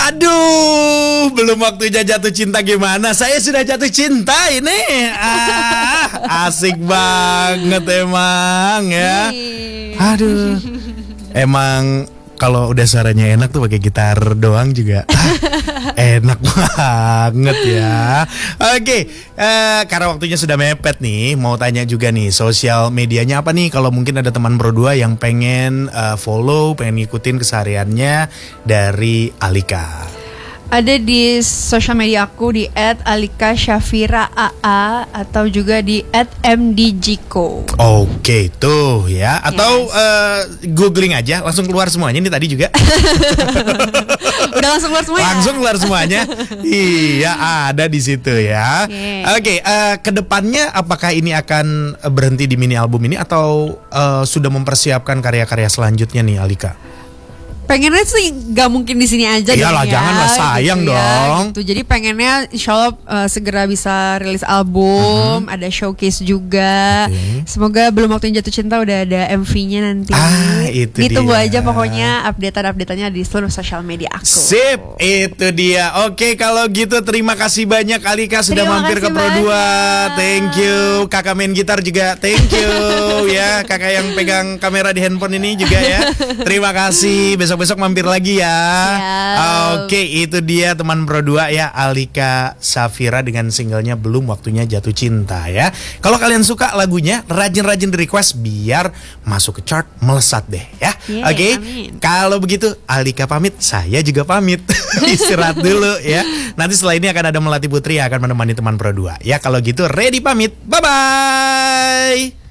Aduh, belum waktunya jatuh cinta gimana? Saya sudah jatuh cinta ini. Asik banget emang ya. Aduh, emang kalau udah suaranya enak tuh pakai gitar doang juga enak banget ya. Oke, karena waktunya sudah mepet nih, mau tanya juga nih, sosial medianya apa nih? Kalau mungkin ada teman Bro 2 yang pengen follow, pengen ngikutin kesehariannya dari Alika. Ada di sosial media aku di @alika_syafira_aa atau juga di @mdjiko. Oke, tuh ya. Atau googling aja, langsung keluar semuanya ini tadi juga. Udah langsung keluar semuanya. Langsung keluar semuanya. Iya, ada di situ ya. Oke, kedepannya apakah ini akan berhenti di mini album ini atau sudah mempersiapkan karya-karya selanjutnya nih Alika? Pengennya sih gak mungkin di sini aja. Iyalah, janganlah, sayang gitu dong. Gitu. Jadi pengennya insya Allah segera bisa rilis album, ada showcase juga. Semoga belum waktunya jatuh cinta udah ada MV-nya nanti. Itu ditunggu dia. aja pokoknya update-nya di seluruh sosial media aku. Sip, itu dia. Oke, kalau gitu terima kasih banyak Alika sudah Terima mampir ke kasih Pro 2. banyak. Thank you. Kakak main gitar juga thank you ya. Kakak yang pegang kamera di handphone ini juga ya. Terima kasih. Besok mampir lagi ya. Siap. Oke, itu dia teman Pro 2 ya, Alika Syafira dengan singlenya Belum Waktunya Jatuh Cinta ya. Kalau kalian suka lagunya, rajin-rajin di request biar masuk ke chart melesat deh ya. Oke. Kalau begitu Alika pamit, saya juga pamit. Istirahat dulu ya. Nanti setelah ini akan ada Melati Putri yang akan menemani teman Pro 2 ya. Kalau gitu ready pamit. Bye bye.